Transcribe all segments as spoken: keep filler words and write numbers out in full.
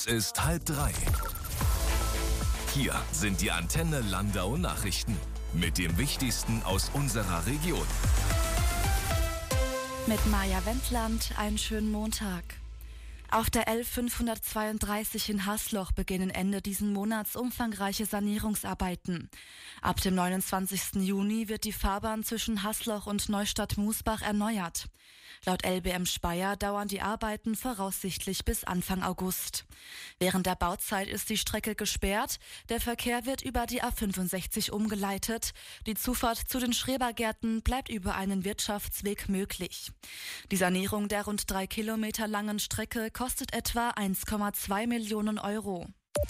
Es ist halb drei. Hier sind die Antenne Landau Nachrichten mit dem Wichtigsten aus unserer Region. Mit Maja Wendland, einen schönen Montag. Auf der L fünfhundertzweiunddreißig in Hasloch beginnen Ende diesen Monats umfangreiche Sanierungsarbeiten. Ab dem neunundzwanzigsten Juni wird die Fahrbahn zwischen Hasloch und Neustadt-Musbach erneuert. Laut L B M Speyer dauern die Arbeiten voraussichtlich bis Anfang August. Während der Bauzeit ist die Strecke gesperrt, der Verkehr wird über die A fünfundsechzig umgeleitet, die Zufahrt zu den Schrebergärten bleibt über einen Wirtschaftsweg möglich. Die Sanierung der rund drei Kilometer langen Strecke kostet etwa eins Komma zwei Millionen Euro.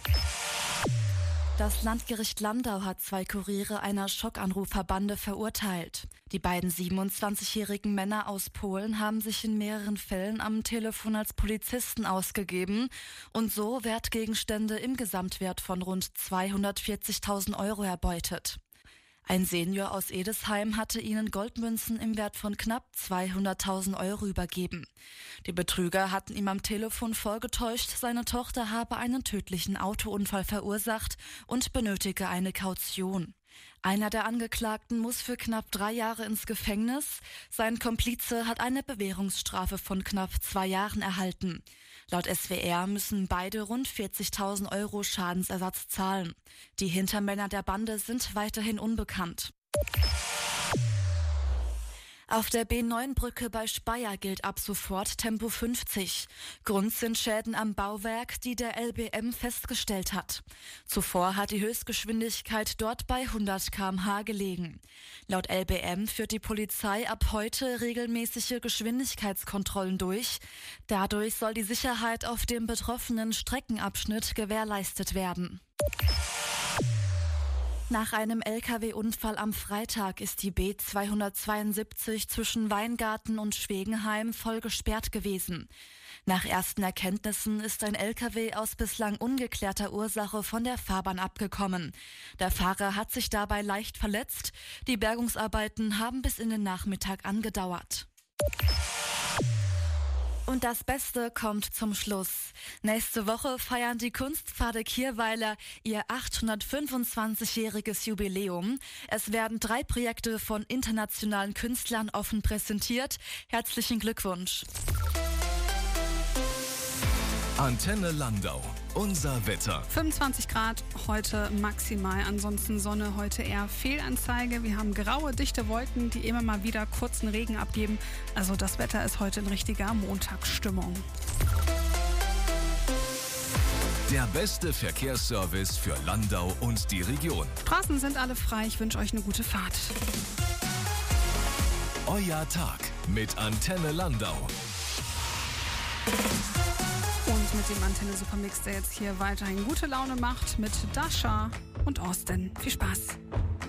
Das Landgericht Landau hat zwei Kuriere einer Schockanrufverbande verurteilt. Die beiden siebenundzwanzigjährigen Männer aus Polen haben sich in mehreren Fällen am Telefon als Polizisten ausgegeben und so Wertgegenstände im Gesamtwert von rund zweihundertvierzigtausend Euro erbeutet. Ein Senior aus Edesheim hatte ihnen Goldmünzen im Wert von knapp zweihunderttausend Euro übergeben. Die Betrüger hatten ihm am Telefon vorgetäuscht, seine Tochter habe einen tödlichen Autounfall verursacht und benötige eine Kaution. Einer der Angeklagten muss für knapp drei Jahre ins Gefängnis. Sein Komplize hat eine Bewährungsstrafe von knapp zwei Jahren erhalten. Laut S W R müssen beide rund vierzigtausend Euro Schadensersatz zahlen. Die Hintermänner der Bande sind weiterhin unbekannt. Auf der B neun Brücke bei Speyer gilt ab sofort Tempo fünfzig. Grund sind Schäden am Bauwerk, die der L B M festgestellt hat. Zuvor hat die Höchstgeschwindigkeit dort bei hundert Kilometer pro Stunde gelegen. Laut L B M führt die Polizei ab heute regelmäßige Geschwindigkeitskontrollen durch. Dadurch soll die Sicherheit auf dem betroffenen Streckenabschnitt gewährleistet werden. Nach einem L K W-Unfall am Freitag ist die B zweihundertzweiundsiebzig zwischen Weingarten und Schwegenheim voll gesperrt gewesen. Nach ersten Erkenntnissen ist ein L K W aus bislang ungeklärter Ursache von der Fahrbahn abgekommen. Der Fahrer hat sich dabei leicht verletzt. Die Bergungsarbeiten haben bis in den Nachmittag angedauert. Und das Beste kommt zum Schluss. Nächste Woche feiern die Kunstpfade Kirweiler ihr achthundertfünfundzwanzigjähriges Jubiläum. Es werden drei Projekte von internationalen Künstlern offen präsentiert. Herzlichen Glückwunsch. Antenne Landau. Unser Wetter. fünfundzwanzig Grad heute maximal, ansonsten Sonne, heute eher Fehlanzeige. Wir haben graue, dichte Wolken, die immer mal wieder kurzen Regen abgeben. Also das Wetter ist heute in richtiger Montagsstimmung. Der beste Verkehrsservice für Landau und die Region. Straßen sind alle frei, ich wünsche euch eine gute Fahrt. Euer Tag mit Antenne Landau. Und mit dem Antenne Supermix, der jetzt hier weiterhin gute Laune macht, mit Dasha und Austin. Viel Spaß!